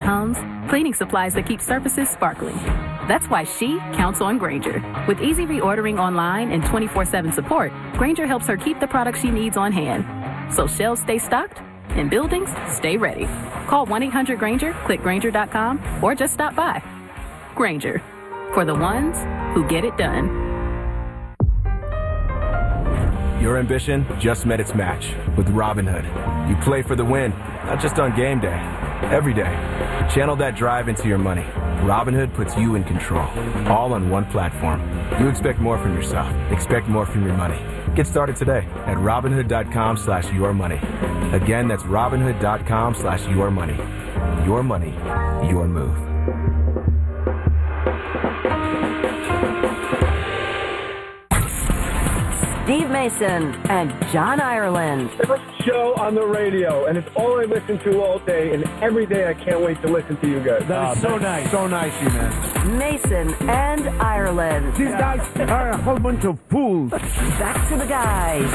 hums, cleaning supplies that keep surfaces sparkling. That's why she counts on Grainger. With easy reordering online and 24/7 support, Grainger helps her keep the products she needs on hand. So shelves stay stocked and buildings stay ready. Call 1-800-GRAINGER, click Grainger.com, or just stop by. Grainger, for the ones who get it done. Your ambition just met its match with Robinhood. You play for the win, not just on game day, every day. Channel that drive into your money. Robinhood puts you in control, all on one platform. You expect more from yourself. Expect more from your money. Get started today at Robinhood.com/yourmoney. Again, that's Robinhood.com/yourmoney. Your money, your move. Steve Mason and John Ireland. Favorite show on the radio, and it's all I listen to all day, and every day I can't wait to listen to you guys. That is so nice. So nice, you man. Mason and Ireland. These guys are a whole bunch of fools. Back to the guys.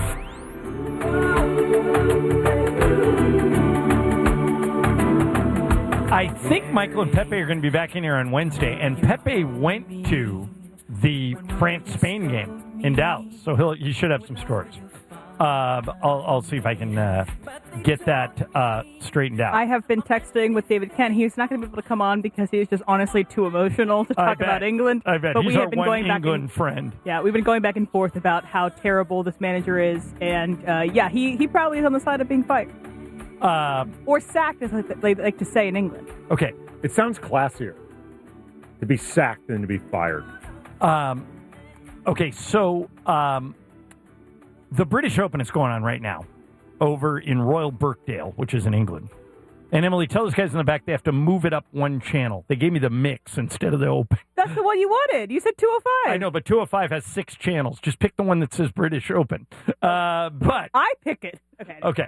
I think Michael and Pepe are going to be back in here on Wednesday, and Pepe went to the France-Spain game in Dallas, so he should have some stories. I'll see if I can get that straightened out. I have been texting with David Kent. He's not going to be able to come on because he's just honestly too emotional to talk about England. I bet. But He's we our have been one going England friend. Yeah, we've been going back and forth about how terrible this manager is, and he probably is on the side of being fired. Or sacked, as they like to say in England. Okay. It sounds classier to be sacked than to be fired. Okay, so the British Open is going on right now over in Royal Birkdale, which is in England. And Emily, tell those guys in the back they have to move it up one channel. They gave me the mix instead of the Open. That's the one you wanted. You said 205. I know, but 205 has 6 channels. Just pick the one that says British Open. But I pick it. Okay.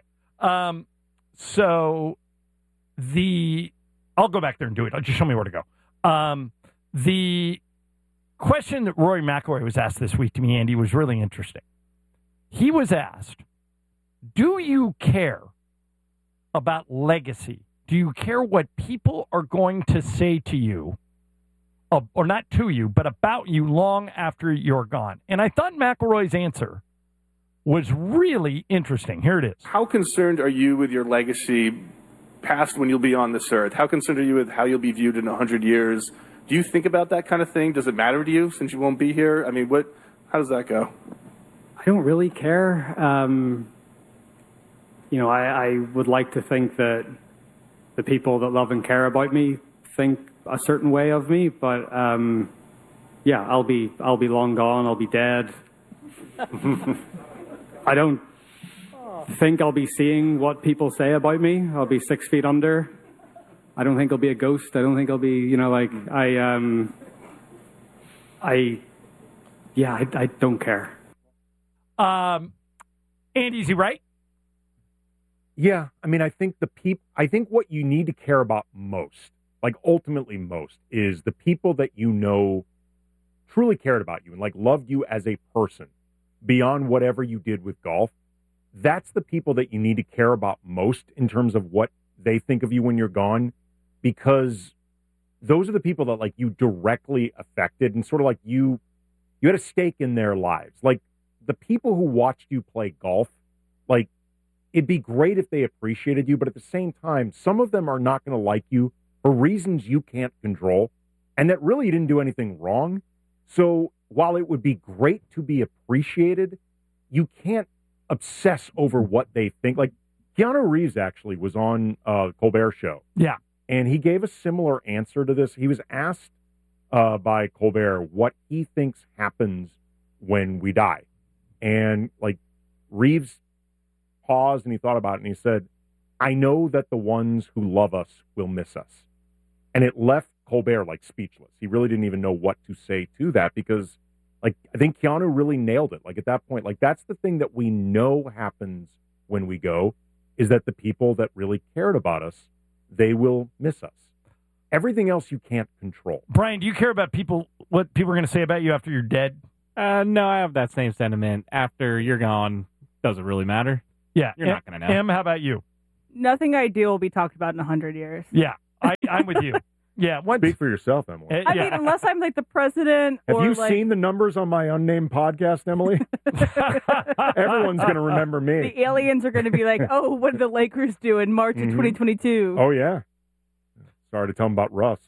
So I'll go back there and do it. Just show me where to go. The question that Rory McIlroy was asked this week to me, Andy, was really interesting. He was asked, do you care about legacy? Do you care what people are going to say to you, or not to you, but about you long after you're gone? And I thought McIlroy's answer was really interesting. Here it is. How concerned are you with your legacy past when you'll be on this earth? How concerned are you with how you'll be viewed in 100 years? Do you think about that kind of thing? Does it matter to you since you won't be here? I mean, how does that go? I don't really care. I would like to think that the people that love and care about me think a certain way of me, but I'll be long gone. I'll be dead. I don't think I'll be seeing what people say about me. I'll be 6 feet under. I don't think I'll be a ghost. I don't think I'll be, I don't care. Andy, is he right? Yeah. I mean, I think what you need to care about most, like ultimately most, is the people that you know truly cared about you and like loved you as a person beyond whatever you did with golf. That's the people that you need to care about most in terms of what they think of you when you're gone, because those are the people that like you directly affected and sort of like you had a stake in their lives. Like the people who watched you play golf, like it'd be great if they appreciated you, but at the same time, some of them are not going to like you for reasons you can't control and that really you didn't do anything wrong. So while it would be great to be appreciated, you can't obsess over what they think. Like Keanu Reeves actually was on Colbert Show. Yeah. And he gave a similar answer to this. He was asked by Colbert what he thinks happens when we die. And like Reeves paused and he thought about it and he said, I know that the ones who love us will miss us. And it left Colbert like speechless. He really didn't even know what to say to that because like I think Keanu really nailed it. Like at that point, like that's the thing that we know happens when we go is that the people that really cared about us, they will miss us. Everything else you can't control. Brian, do you care about what people are going to say about you after you're dead? No, I have that same sentiment. After you're gone, doesn't really matter. Yeah. You're not going to know. Em, how about you? Nothing I do will be talked about in 100 years. Yeah. I'm with you. Yeah. Speak for yourself, Emily. I mean, unless I'm like the president. Have or you like, seen the numbers on my unnamed podcast, Emily? Everyone's going to remember me. The aliens are going to be like, oh, what did the Lakers do in March of 2022? Oh, yeah. Sorry to tell them about Russ.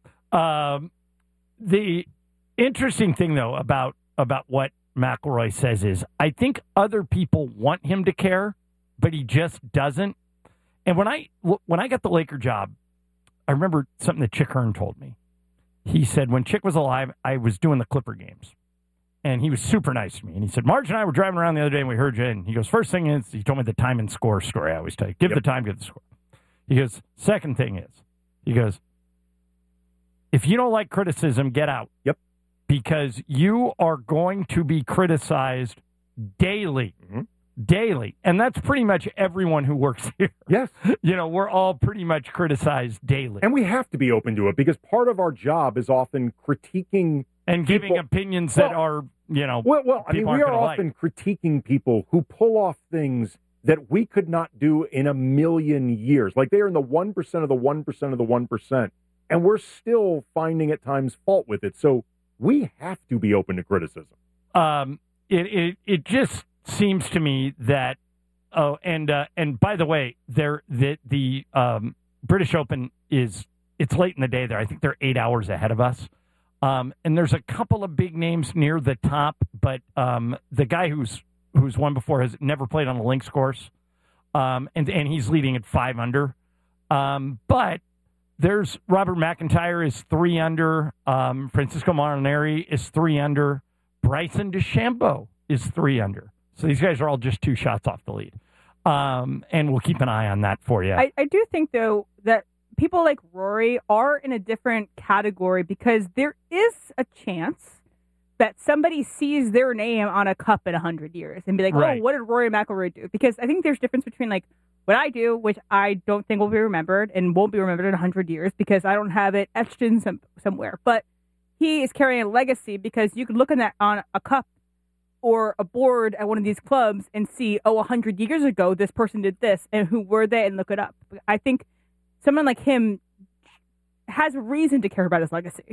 The interesting thing, though, about what McElroy says is I think other people want him to care, but he just doesn't. And when I got the Laker job, I remember something that Chick Hearn told me. He said when Chick was alive, I was doing the Clipper games. And he was super nice to me. And he said, Marge and I were driving around the other day and we heard you. And he goes, first thing is, he told me the time and score story I always tell you. Give the time, give the score. He goes, second thing is, he goes, if you don't like criticism, get out. Yep. Because you are going to be criticized daily. Daily. And that's pretty much everyone who works here. Yes. We're all pretty much criticized daily. And we have to be open to it because part of our job is often critiquing and giving opinions that are, Well, I mean, we are often critiquing people who pull off things that we could not do in a million years. Like they are in the 1% of the 1% of the 1%. And we're still finding at times fault with it. So we have to be open to criticism. It just seems to me that and by the way, the British Open it's late in the day there. I think they're 8 hours ahead of us. And there's a couple of big names near the top, but the guy who's won before has never played on the links course. And he's leading at 5 under. But there's Robert McIntyre is 3 under. Francisco Molinari is 3 under. Bryson DeChambeau is 3 under. So these guys are all just 2 shots off the lead. And we'll keep an eye on that for you. I do think, though, that people like Rory are in a different category because there is a chance that somebody sees their name on a cup in 100 years and be like, oh, what did Rory McIlroy do? Because I think there's a difference between like what I do, which I don't think will be remembered and won't be remembered in 100 years because I don't have it etched in somewhere. But he is carrying a legacy because you could look on a cup or a board at one of these clubs and see, 100 years ago, this person did this, and who were they, and look it up. I think someone like him has a reason to care about his legacy.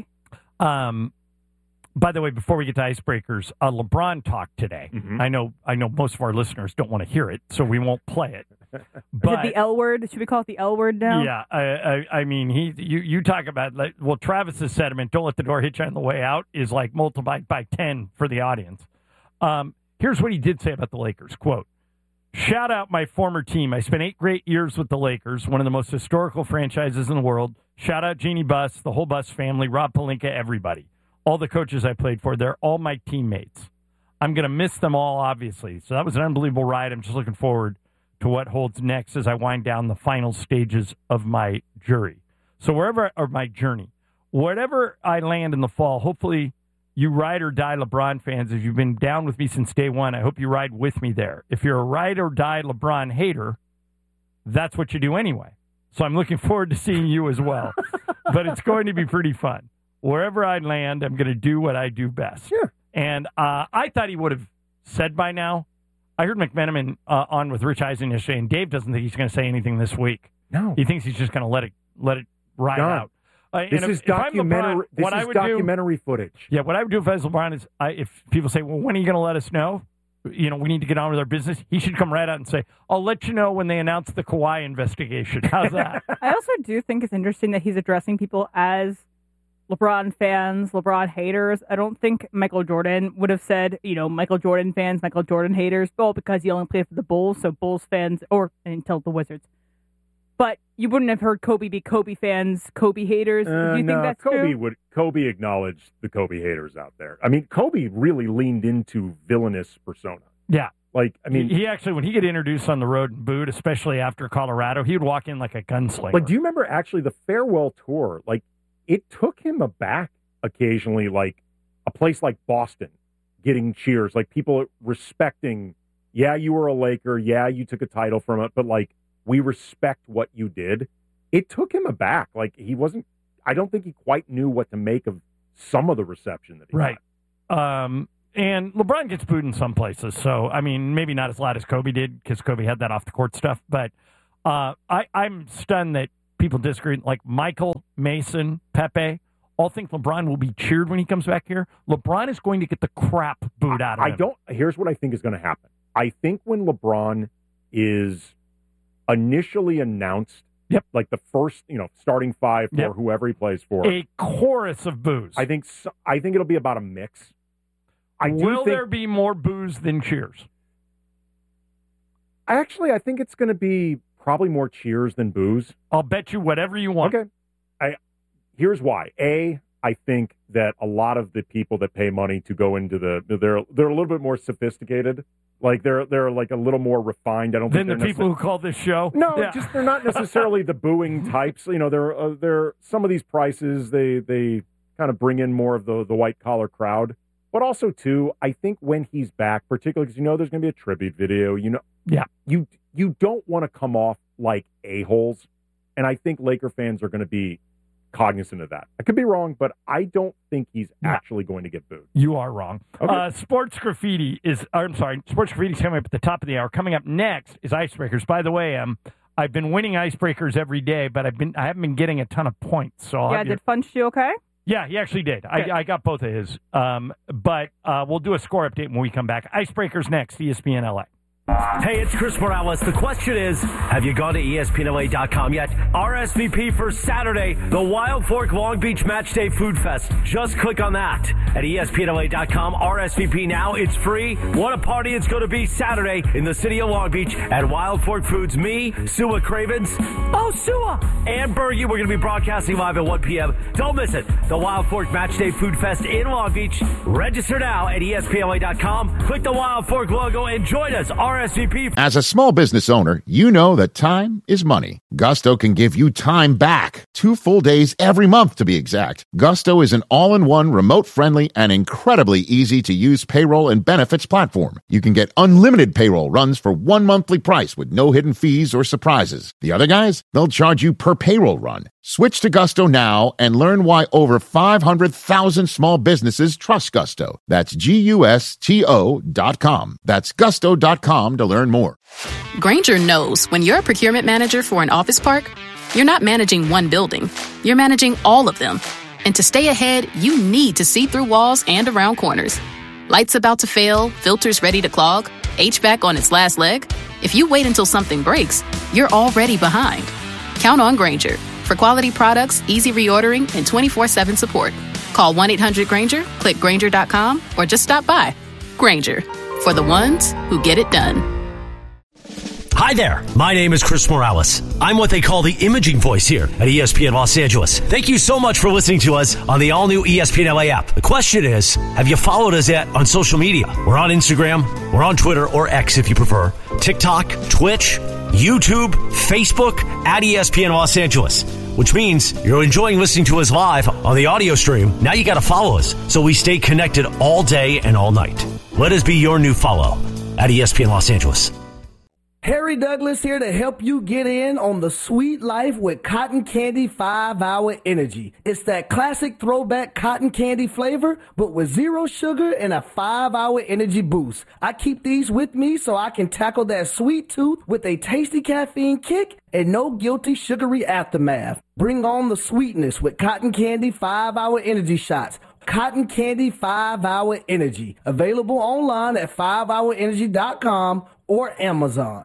By the way, before we get to icebreakers, LeBron talked today. I know most of our listeners don't want to hear it, so we won't play it. But, is it the L word? Should we call it the L word now? Yeah, I mean, you talk about Travis's sentiment. Don't let the door hit you on the way out is like multiplied by 10 for the audience. Here's what he did say about the Lakers. Quote, shout out my former team. I spent 8 great years with the Lakers, one of the most historical franchises in the world. Shout out Jeannie Buss, the whole Buss family, Rob Pelinka, everybody. All the coaches I played for, they're all my teammates. I'm going to miss them all, obviously. So that was an unbelievable ride. I'm just looking forward to what holds next as I wind down the final stages of my journey. So wherever I land in the fall, hopefully you ride or die LeBron fans. If you've been down with me since day one, I hope you ride with me there. If you're a ride or die LeBron hater, that's what you do anyway. So I'm looking forward to seeing you as well. But it's going to be pretty fun. Wherever I land, I'm going to do what I do best. Sure. And I thought he would have said by now. I heard McMenamin on with Rich Eisen yesterday, and Dave doesn't think he's going to say anything this week. No. He thinks he's just going to let it ride out. This is documentary footage. Yeah, what I would do if I was LeBron is if people say, well, when are you going to let us know? We need to get on with our business. He should come right out and say, I'll let you know when they announce the Kawhi investigation. How's that? I also do think it's interesting that he's addressing people as LeBron fans, LeBron haters. I don't think Michael Jordan would have said, Michael Jordan fans, Michael Jordan haters, because he only played for the Bulls, so Bulls fans, or until the Wizards. But you wouldn't have heard Kobe be Kobe fans, Kobe haters. Do you think that's true? Kobe acknowledged the Kobe haters out there. I mean, Kobe really leaned into villainous persona. Yeah. He actually, when he get introduced on the road and booed, especially after Colorado, he would walk in like a gunslinger. Do you remember actually the farewell tour? It took him aback occasionally, like a place like Boston getting cheers, like people respecting, yeah, you were a Laker, yeah, you took a title from it, but we respect what you did. It took him aback. I don't think he quite knew what to make of some of the reception that he got. And LeBron gets booed in some places. So, I mean, maybe not as loud as Kobe did because Kobe had that off the court stuff. But I'm stunned that people disagree. Like Michael, Mason, Pepe, all think LeBron will be cheered when he comes back here. LeBron is going to get the crap booed out of him. Here's what I think is going to happen. I think when LeBron is initially announced, like the first, starting five for whoever he plays for, a chorus of boos. I think it'll be about a mix. Will there be more boos than cheers? I think it's going to be probably more cheers than boos. I'll bet you whatever you want. Okay. Here's why. I think that a lot of the people that pay money to go into they're a little bit more sophisticated. Like they're like a little more refined. I don't think than the people who call this show. No, just they're not necessarily the booing types. They're some of these prices they kind of bring in more of the white collar crowd. But also too, I think when he's back, particularly because there's going to be a tribute video. You don't want to come off like a-holes, and I think Laker fans are going to be cognizant of that. I could be wrong, but I don't think he's actually going to get booed. You are wrong. Okay. Sports Graffiti is coming up at the top of the hour. Coming up next is Icebreakers. By the way, I've been winning Icebreakers every day, but I haven't been getting a ton of points. So did Funch do okay? Yeah, he actually did. I got both of his. But we'll do a score update when we come back. Icebreakers next, ESPN LA. Hey, it's Chris Morales. The question is, have you gone to ESPNLA.com yet? RSVP for Saturday, the Wild Fork Long Beach Match Day Food Fest. Just click on that at ESPNLA.com. RSVP now. It's free. What a party it's going to be Saturday in the city of Long Beach at Wild Fork Foods. Me, Sua Cravens. Oh, Sua! And Bergie. We're going to be broadcasting live at 1 p.m. Don't miss it. The Wild Fork Match Day Food Fest in Long Beach. Register now at ESPNLA.com. Click the Wild Fork logo and join us. RSVP. As a small business owner, you know that time is money. Gusto can give you time back. 2 full days every month, to be exact. Gusto is an all-in-one, remote-friendly, and incredibly easy-to-use payroll and benefits platform. You can get unlimited payroll runs for 1 monthly price with no hidden fees or surprises. The other guys, they'll charge you per payroll run. Switch to Gusto now and learn why over 500,000 small businesses trust Gusto. That's GUSTO.com. That's gusto.com to learn more. Grainger knows when you're a procurement manager for an office park, you're not managing one building. You're managing all of them. And to stay ahead, you need to see through walls and around corners. Lights about to fail, filters ready to clog, HVAC on its last leg. If you wait until something breaks, you're already behind. Count on Grainger. For quality products, easy reordering, and 24/7 support. Call 1-800-GRAINGER, click Grainger.com, or just stop by. Grainger, for the ones who get it done. Hi there. My name is Chris Morales. I'm what they call the imaging voice here at ESPN Los Angeles. Thank you so much for listening to us on the all-new ESPN LA app. The question is, have you followed us yet on social media? We're on Instagram, we're on Twitter, or X if you prefer, TikTok, Twitch, YouTube, Facebook, at ESPN Los Angeles, which means you're enjoying listening to us live on the audio stream. Now you got to follow us so we stay connected all day and all night. Let us be your new follow at ESPN Los Angeles. Harry Douglas here to help you get in on the sweet life with Cotton Candy 5-Hour Energy. It's that classic throwback cotton candy flavor, but with 0 sugar and a 5-hour energy boost. I keep these with me so I can tackle that sweet tooth with a tasty caffeine kick and no guilty sugary aftermath. Bring on the sweetness with Cotton Candy 5-Hour Energy Shots. Cotton Candy 5-Hour Energy. Available online at 5hourenergy.com or Amazon.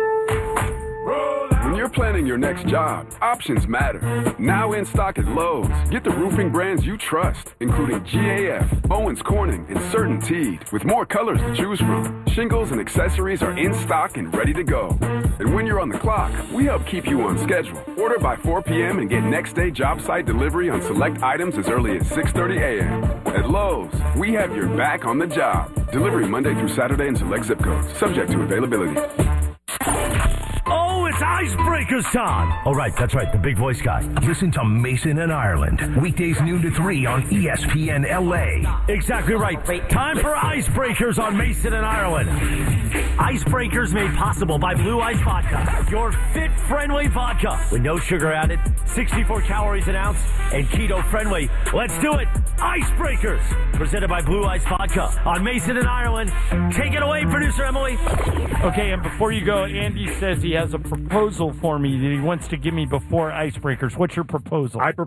When you're planning your next job, options matter. Now in stock at Lowe's. Get the roofing brands you trust, including GAF, Owens Corning, and CertainTeed, with more colors to choose from. Shingles and accessories are in stock and ready to go. And when you're on the clock, we help keep you on schedule. Order by 4 p.m. and get next day job site delivery on select items as early as 6:30 a.m. At Lowe's, we have your back on the job. Delivery Monday through Saturday in select zip codes, subject to availability. Oh, it's Icebreakers time. All right, that's right, the big voice guy. Listen to Mason and Ireland, weekdays noon to 3 on ESPN LA. Exactly right. Time for Icebreakers on Mason and Ireland. Icebreakers made possible by Blue Ice Vodka, your fit-friendly vodka with no sugar added, 64 calories an ounce, and keto-friendly. Let's do it. Icebreakers, presented by Blue Ice Vodka on Mason and Ireland. Take it away, producer Emily. Okay, and before you go, Andy says he has a proposal proposal for me that he wants to give me before Icebreakers. What's your proposal? I